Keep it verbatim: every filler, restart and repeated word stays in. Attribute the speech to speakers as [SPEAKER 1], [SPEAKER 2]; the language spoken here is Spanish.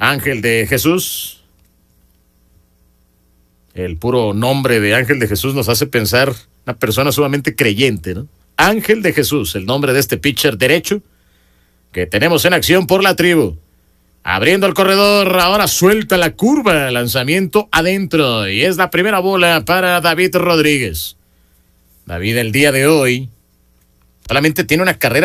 [SPEAKER 1] Ángel de Jesús. El puro nombre de Ángel de Jesús nos hace pensar una persona sumamente creyente, ¿no? Ángel de Jesús, el nombre de este pitcher derecho que tenemos en acción por la tribu. Abriendo el corredor, ahora suelta la curva, lanzamiento adentro, y es la primera bola para David Rodríguez. David el día de hoy solamente tiene una carrera